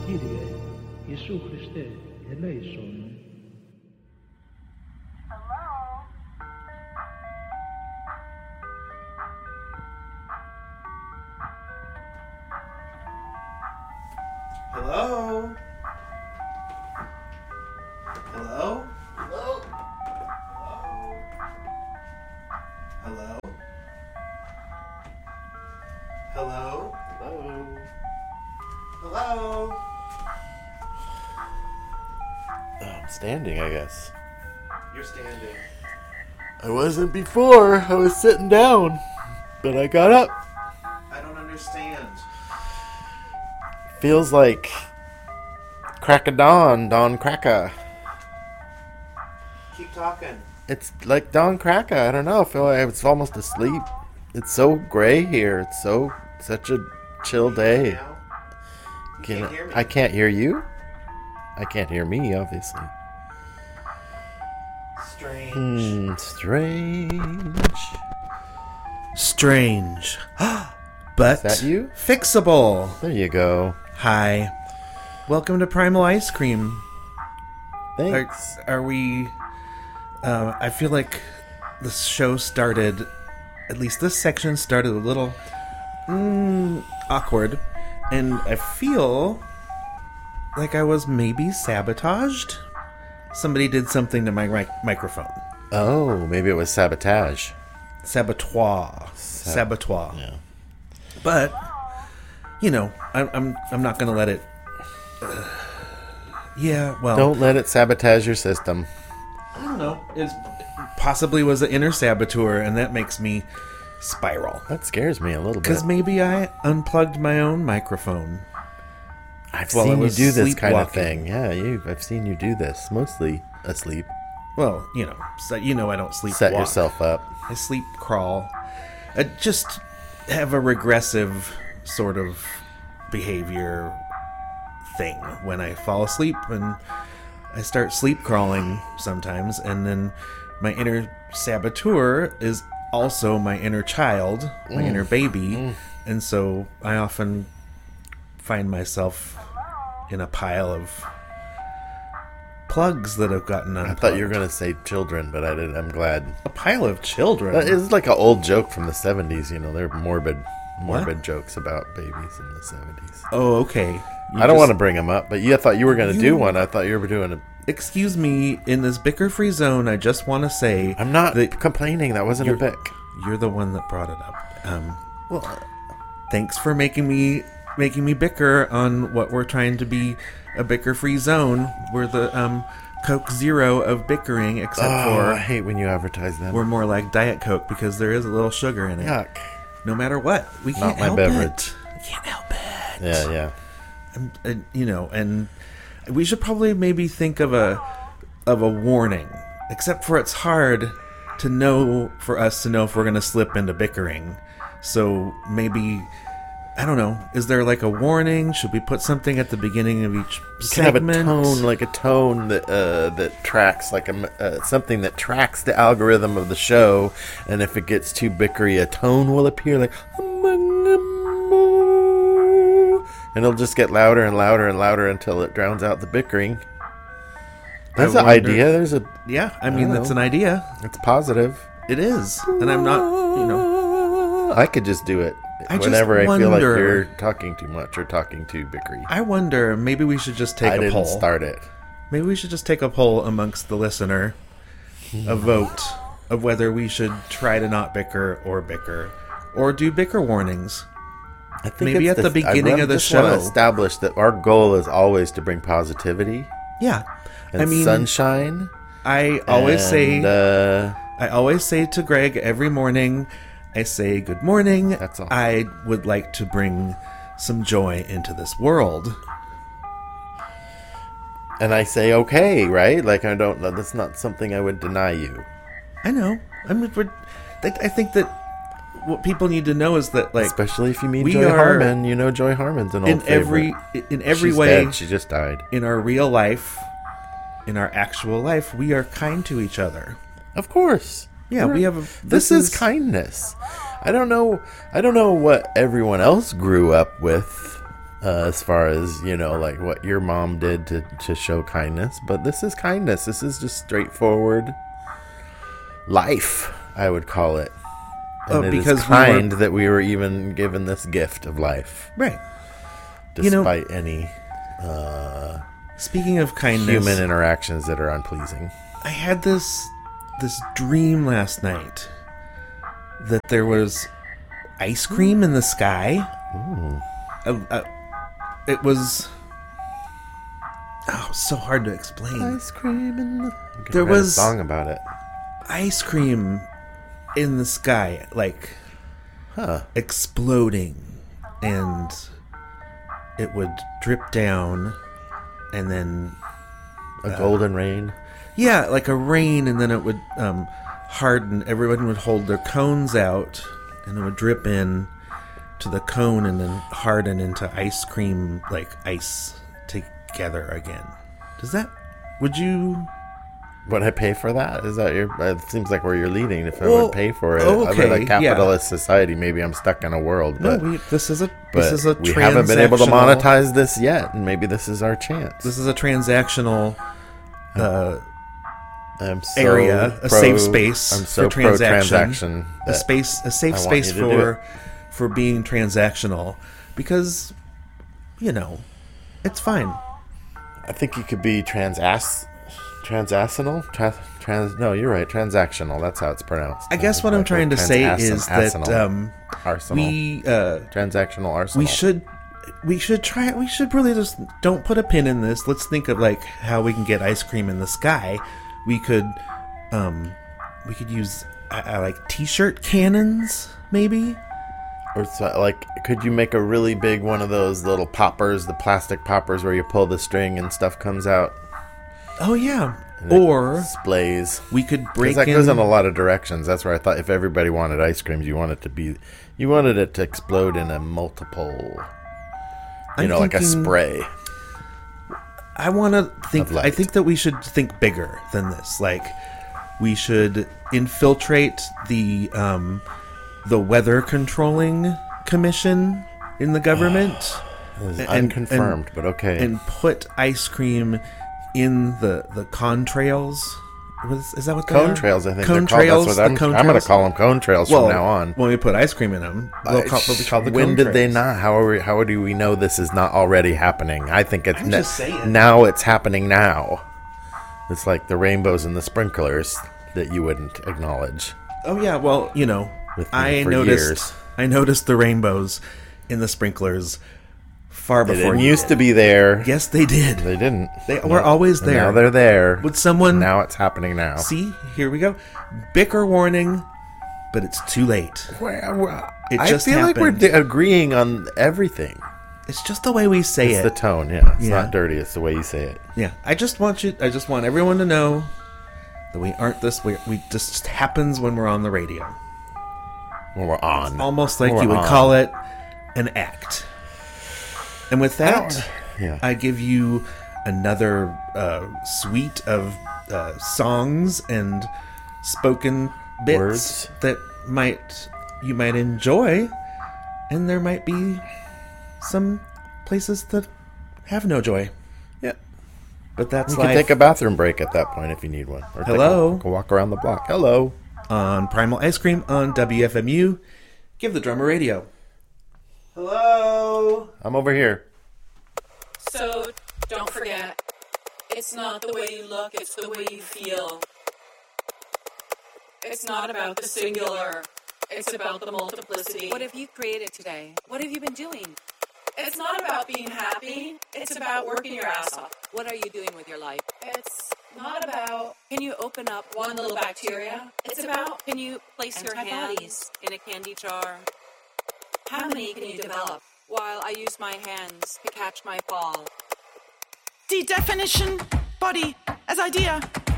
Kyrie, Iisus Χριστέ, ελέησον. Hello? Hello? Hello? Hello? Hello? Hello? Hello? Oh, I'm standing, I guess. You're standing. I wasn't before. I was sitting down. But I got up. I don't understand. Feels like crack of dawn, dawn cracka. Keep talking. It's like dawn cracka. I don't know. I feel like I was almost asleep. It's so gray here. It's such a chill day. Now? You can't hear me. I can't hear you? I can't hear me, obviously. Strange. Strange. Strange. But Is that you? fixable. There you go. Hi. Welcome to Primal Ice Cream. Thanks. Are we... I feel like the show started... At least this section started a little... awkward. And I feel like I was maybe sabotaged. Somebody did something to my microphone. Oh, maybe it was sabotage. Saboteur. Saboteur. Yeah. But, you know, I'm not going to let it... yeah, well... Don't let it sabotage your system. I don't know. It possibly was an inner saboteur, and that makes me spiral. That scares me a little bit. Because maybe I unplugged my own microphone. I've while I seen you was do this kind of sleepwalking. thing. Yeah, I've seen you do this. Mostly asleep. Well, you know, so I don't sleep Set walk. yourself up. I sleep crawl. I just have a regressive sort of behavior thing when I fall asleep, and I start sleep crawling sometimes, and then my inner saboteur is also my inner child, my inner baby, and so I often find myself in a pile of plugs that have gotten unplugged. I thought you were going to say children, but I didn't. I'm glad. A pile of children. It's like an old joke from the 70s, you know. They're morbid What? jokes about babies in the 70s. Oh, okay. I don't want to bring them up, but I thought you were going to do one. I thought you were doing a... Excuse me, in this bicker-free zone, I just want to say... I'm not that complaining. That wasn't a bick. You're the one that brought it up. Well, thanks for making me bicker on what we're trying to be a bicker-free zone. We're the Coke Zero of bickering, except I for hate when you advertise them. we're more like Diet Coke because there is a little sugar in it. Yuck. No matter what, we can't Not my help beverage. it. We can't help it. Yeah. And we should probably maybe think of a warning. Except for it's hard for us to know if we're going to slip into bickering. So maybe, I don't know. Is there like a warning? Should we put something at the beginning of each You can have segment? a tone that tracks, like something that tracks the algorithm of the show, and if it gets too bickery, a tone will appear like, and it'll just get louder and louder and louder until it drowns out the bickering. There's an wonder- idea. There's a. Yeah, I mean, I don't that's know. an idea. It's positive. It is. And I'm not, I could just do it I just whenever I feel like wonder- you're talking too much or talking too bickery. I wonder, maybe we should just take I a didn't poll. start it. Maybe we should just take a poll amongst the listener, a vote of whether we should try to not bicker, or do bicker warnings. I think Maybe it's at the beginning of the just want show. to establish that our goal is always to bring positivity Yeah, and I mean, sunshine. I always and, say to Greg every morning, I say good morning. That's all. I would like to bring some joy into this world. and I say okay, right? Like I don't. That's not something I would deny you. I know. I think that what people need to know is that, like, Especially if you meet we Joy are- Harmon. You know Joy Harmon's an old in every She's way, dead. She just died. in our real life, in our actual life, we are kind to each other. Of course. Yeah, we have. This is kindness. I don't know what everyone else grew up with as far as, like what your mom did to show kindness. But this is kindness. This is just straightforward life, I would call it. And it is kind that we were even given this gift of life. Right. Despite any speaking of kindness, human interactions that are unpleasing. I had this dream last night that there was ice cream in the sky. It was so hard to explain. Ice cream in the... There was a song about it. Ice cream in the sky, like exploding, and it would drip down, and then a golden rain. Yeah, like a rain, and then it would harden. Everyone would hold their cones out, and it would drip in to the cone and then harden into ice cream, like ice together again. Would you... Would I pay for that? Is that it seems like where you're leading. If I would pay for it, under the capitalist society, maybe I'm stuck in a world. But, this is a we haven't been able to monetize this yet, and maybe this is our chance. This is a transactional area, a safe space I'm so for transaction. A safe space for being transactional, because it's fine. I think you could be transational. No, you're right. Transactional. That's how it's pronounced. I guess what I'm trying to say is that arsenal. Transactional arsenal. We should try it. We should really just don't put a pin in this. Let's think of like how we can get ice cream in the sky. We could use like t-shirt cannons, maybe. Or could you make a really big one of those little poppers, the plastic poppers where you pull the string and stuff comes out? Oh yeah. And or displays. We could break that goes in a lot of directions. That's where I thought if everybody wanted ice creams, you wanted it to explode in a multiple, like a spray. I want to think. I think that we should think bigger than this. Like, we should infiltrate the weather controlling commission in the government. Unconfirmed, but okay. And put ice cream in the contrails. Is that what they cone are? Trails? I think cone they're called. trails. That's what I'm going to call them cone trails from now on. When we put ice cream in them, they'll be called the when cone did trails. they not? How do we know this is not already happening? I think it's just saying. Now it's happening now. It's like the rainbows and the sprinklers that you wouldn't acknowledge. Oh yeah, well, I noticed the rainbows in the sprinklers far before. They didn't used to be there. Yes, they did. They didn't. They were always there. Now they're there. Would someone... Now it's happening now. See, here we go. Bicker warning, but it's too late. I feel like we're agreeing on everything. It's just the way we say it. It's the tone, yeah. It's not dirty. It's the way you say it. Yeah. I just want everyone to know that we aren't this. We just happens when we're on the radio. When we're on. It's almost like you would call it an act. And with that, I give you another suite of songs and spoken bits words that you might enjoy, and there might be some places that have no joy. Yeah, but that's you can take a bathroom break at that point if you need one. Or Hello, go walk around the block. Hello, on Primal Ice Cream on WFMU. Give the drummer radio. Hello? I'm over here. So, don't forget, it's not the way you look, it's the way you feel. It's not about the singular, it's about the multiplicity. What have you created today? What have you been doing? It's not about being happy, it's about working your ass off. What are you doing with your life? It's not about Can you open up one little bacteria, it's about Can you place your antibodies. hands in a candy jar how many can you develop. while I use my hands to catch my fall? Die Definition, Body as Idea.